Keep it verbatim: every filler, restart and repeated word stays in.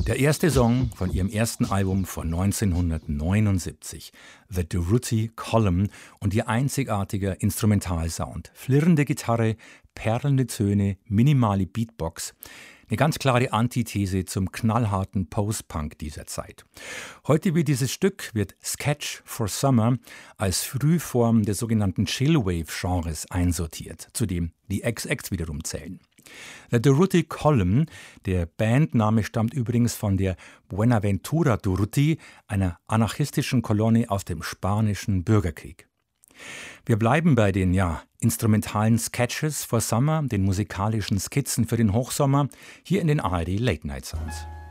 Der erste Song von ihrem ersten Album von neunzehnhundertneunundsiebzig, The Durutti Column, und ihr einzigartiger Instrumentalsound. Flirrende Gitarre, perlende Töne, minimale Beatbox. Eine ganz klare Antithese zum knallharten Post-Punk dieser Zeit. Heute wird dieses Stück wird Sketch for Summer als Frühform des sogenannten Chillwave-Genres einsortiert, zu dem die X X wiederum zählen. The Durutti Column, der Bandname, stammt übrigens von der Buenaventura Durruti, einer anarchistischen Kolonne aus dem spanischen Bürgerkrieg. Wir bleiben bei den ja, instrumentalen Sketches for Summer, den musikalischen Skizzen für den Hochsommer, hier in den A R D Late Night Sounds.